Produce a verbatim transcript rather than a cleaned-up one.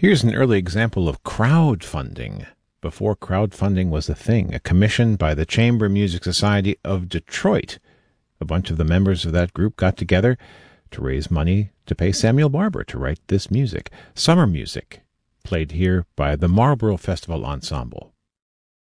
Here's an early example of crowdfunding. Before crowdfunding was a thing, a commission by the Chamber Music Society of Detroit. A bunch of the members of that group got together to raise money to pay Samuel Barber to write this music. Summer music, played here by the Marlborough Festival Ensemble.